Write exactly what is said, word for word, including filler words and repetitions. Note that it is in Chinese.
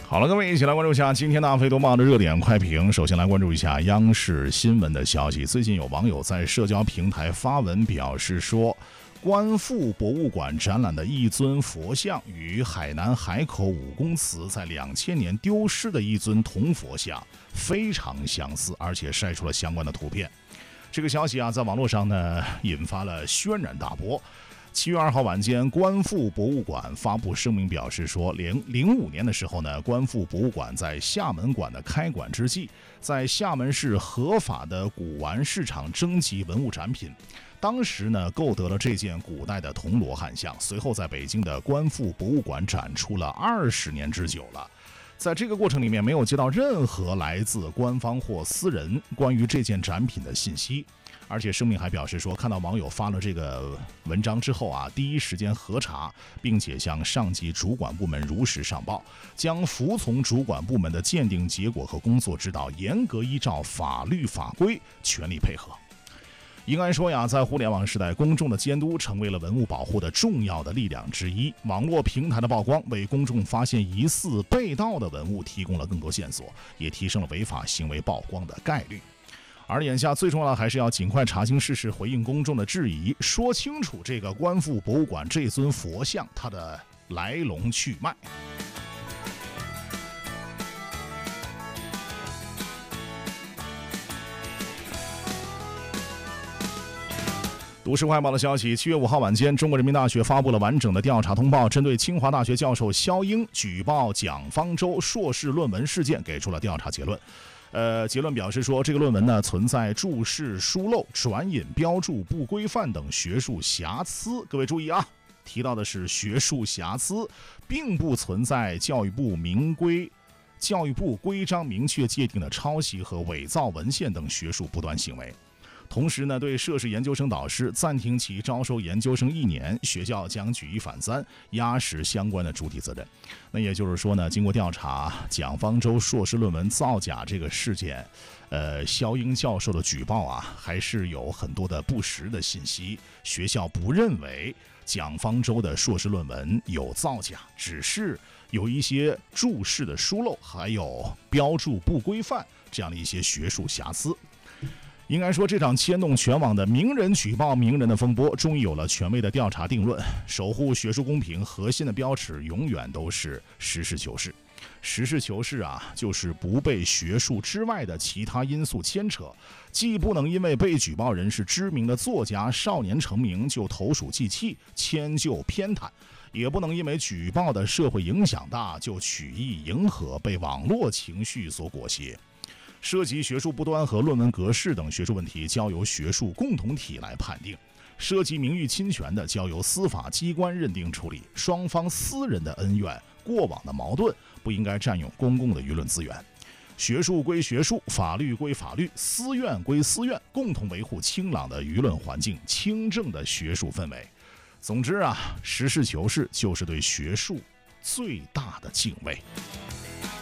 好了，各位一起来关注一下今天的阿飞多报的热点快评。首先来关注一下央视新闻的消息。最近有网友在社交平台发文表示说，观复博物馆展览的一尊佛像与海南海口五公祠在两千年丢失的一尊铜佛像非常相似，而且晒出了相关的图片。这个消息啊，在网络上呢引发了轩然大波。七月二号晚间，观复博物馆发布声明表示说，零零五年的时候呢，观复博物馆在厦门馆的开馆之际，在厦门市合法的古玩市场征集文物展品，当时呢购得了这件古代的铜锣汉像，随后在北京的观复博物馆展出了二十年之久了。在这个过程里面，没有接到任何来自官方或私人关于这件展品的信息。而且声明还表示说，看到网友发了这个文章之后啊，第一时间核查，并且向上级主管部门如实上报，将服从主管部门的鉴定结果和工作指导，严格依照法律法规全力配合。应该说呀，在互联网时代，公众的监督成为了文物保护的重要的力量之一。网络平台的曝光为公众发现疑似被盗的文物提供了更多线索，也提升了违法行为曝光的概率。而眼下最重要的还是要尽快查清事实，回应公众的质疑，说清楚这个观复博物馆这尊佛像它的来龙去脉。都市快报的消息，七月五号晚间，中国人民大学发布了完整的调查通报，针对清华大学教授肖英举报蒋方舟硕士论文事件，给出了调查结论。呃，结论表示说，这个论文呢存在注释疏漏、转引标注不规范等学术瑕疵。各位注意啊，提到的是学术瑕疵，并不存在教育部明规、教育部规章明确界定的抄袭和伪造文献等学术不端行为。同时呢，对涉事研究生导师暂停其招收研究生一年，学校将举一反三，压实相关的主体责任。那也就是说呢，经过调查，蒋方舟硕士论文造假这个事件，呃，肖英教授的举报啊，还是有很多的不实的信息。学校不认为蒋方舟的硕士论文有造假，只是有一些注释的疏漏，还有标注不规范这样的一些学术瑕疵。应该说，这场牵动全网的名人举报名人的风波，终于有了权威的调查定论。守护学术公平核心的标尺，永远都是实事求是。实事求是啊，就是不被学术之外的其他因素牵扯，既不能因为被举报人是知名的作家少年成名就投鼠忌器迁就偏袒，也不能因为举报的社会影响大就曲意迎合，被网络情绪所裹挟。涉及学术不端和论文格式等学术问题，交由学术共同体来判定；涉及名誉侵权的，交由司法机关认定处理。双方私人的恩怨、过往的矛盾，不应该占用公共的舆论资源。学术归学术，法律归法律，私怨归私怨，共同维护清朗的舆论环境、清正的学术氛围。总之啊，实事求是就是对学术最大的敬畏。